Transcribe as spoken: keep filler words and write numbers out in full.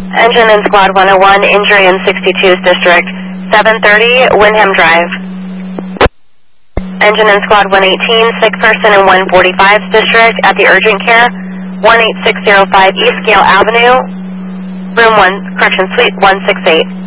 Engine in Squad one oh one, injury in sixty-two's District, seven thirty, Windham Drive. Engine in Squad one eighteen, sick person in one forty-five's District at the urgent care, one eight six zero five East Gale Avenue, room one, correction, suite one six eight.